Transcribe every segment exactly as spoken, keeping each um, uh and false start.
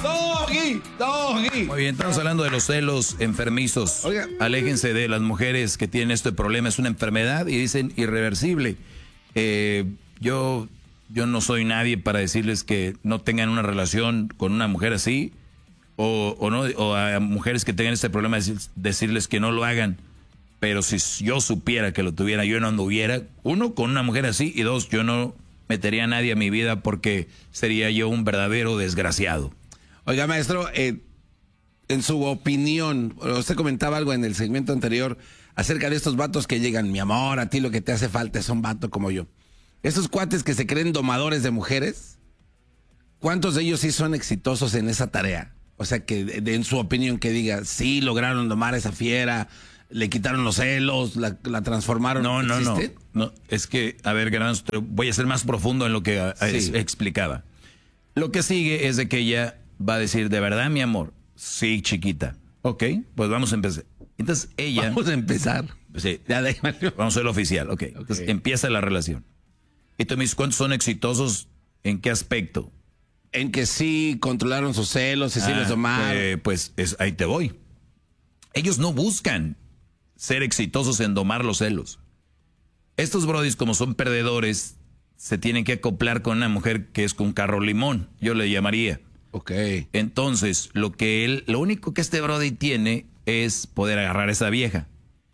Doggy, doggy. Muy bien, estamos hablando de los celos enfermizos. Oiga. Aléjense de las mujeres que tienen este problema. Es una enfermedad y dicen irreversible. Eh, yo, yo no soy nadie para decirles que no tengan una relación con una mujer así. O, o, no, o a mujeres que tengan este problema, decir, decirles que no lo hagan. Pero si yo supiera que lo tuviera, yo no anduviera, uno, con una mujer así, y dos, yo no metería a nadie a mi vida porque sería yo un verdadero desgraciado. Oiga, maestro, eh, en su opinión, usted comentaba algo en el segmento anterior acerca de estos vatos que llegan, mi amor, a ti lo que te hace falta es un vato como yo. Estos cuates que se creen domadores de mujeres, ¿cuántos de ellos sí son exitosos en esa tarea? O sea, que de, de, en su opinión que diga, sí, lograron domar a esa fiera, le quitaron los celos, la, la transformaron. No, no, no, ¿Existe? no. Es que, a ver, Granados, voy a ser más profundo en lo que a, Sí. es, explicaba. Lo que sigue es de que ella va a decir, ¿de verdad, mi amor? Sí, chiquita. Ok, pues vamos a empezar. Entonces ella... Vamos a empezar. Sí, Ya, déjame. vamos a ser oficial, ok. Entonces empieza la relación. Y tú me dices, ¿cuántos son exitosos? ¿En qué aspecto? En que sí controlaron sus celos y sí Ah, les domaron. eh, pues es, ahí te voy. Ellos no buscan ser exitosos en domar los celos. Estos brodis, como son perdedores, se tienen que acoplar con una mujer que es con carro limón, yo le llamaría. Ok. Entonces, lo que él, lo único que este brody tiene es poder agarrar a esa vieja.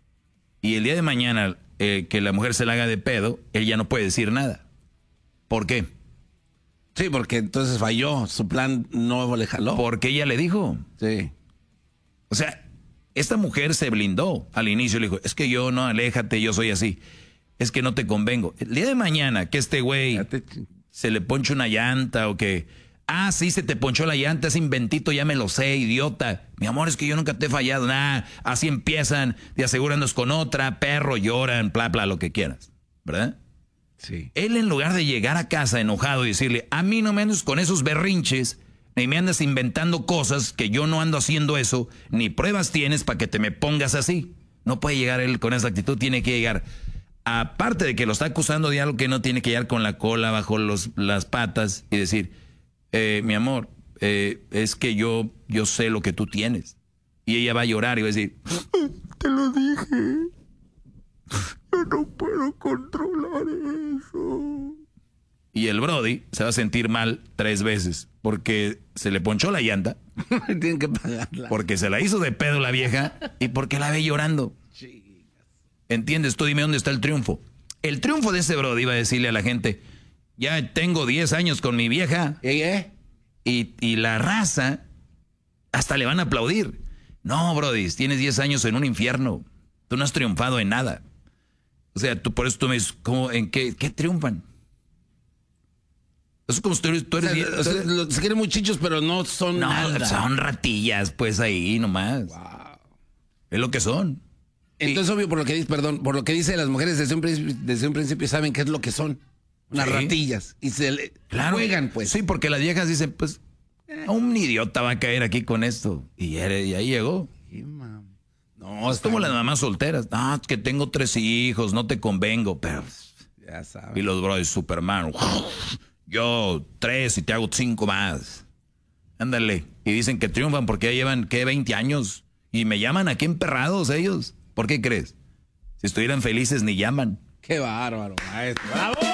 Y el día de mañana eh, que la mujer se la haga de pedo, él ya no puede decir nada. ¿Por qué? Sí, porque entonces falló, su plan no le jaló. Porque ella le dijo. Sí. O sea, esta mujer se blindó al inicio, le dijo, es que yo no, aléjate, yo soy así. Es que no te convengo. El día de mañana que este güey se le ponche una llanta o que, ah, sí, se te ponchó la llanta, ese inventito, ya me lo sé, idiota. Mi amor, es que yo nunca te he fallado, nada. Así empiezan, te asegurandos con otra, perro, lloran, bla, bla, lo que quieras, ¿verdad? Sí. Él, en lugar de llegar a casa enojado y decirle, a mí no me andes con esos berrinches, ni me andas inventando cosas que yo no ando haciendo eso, ni pruebas tienes para que te me pongas así. No puede llegar él con esa actitud, tiene que llegar, aparte de que lo está acusando de algo que no tiene que llegar con la cola bajo los, las patas y decir, eh, mi amor, eh, es que yo, yo sé lo que tú tienes. Y ella va a llorar y va a decir, te lo dije. Yo no puedo controlar eso. Y el brody se va a sentir mal tres veces. Porque se le ponchó la llanta. Tienen que pagarla. Porque se la hizo de pedo la vieja. Y porque la ve llorando. ¿Entiendes? Tú dime dónde está el triunfo. El triunfo de ese brody iba a decirle a la gente, ya tengo diez años con mi vieja. ¿Eh? Y, y la raza hasta le van a aplaudir. No, brody, tienes diez años en un infierno. Tú no has triunfado en nada. O sea, tú por eso tú me dices, ¿cómo, ¿en qué, qué triunfan? Es como si tú eres... Tú eres O sea, bien- o sea, lo- se quieren muy chichos, pero no son no, nada. son ratillas, pues ahí nomás. Wow. Es lo que son. Entonces, obvio, por lo que dice, perdón, por lo que dice las mujeres desde un principio, desde un principio saben qué es lo que son. Unas Sí. ratillas. Y se le Claro. juegan, pues. Sí, porque las viejas dicen, pues, un idiota va a caer aquí con esto. Y, ya- y ahí llegó. Sí, mam. No, Es como las mamás solteras. Ah, es que tengo tres hijos, no te convengo. Pero, ya y sabes. los brothers, Superman. Yo tres y te hago cinco más. Ándale. Y dicen que triunfan porque ya llevan, ¿qué? veinte años. Y me llaman aquí emperrados ellos. ¿Por qué crees? Si estuvieran felices ni llaman. Qué bárbaro, maestro. ¡Bravo!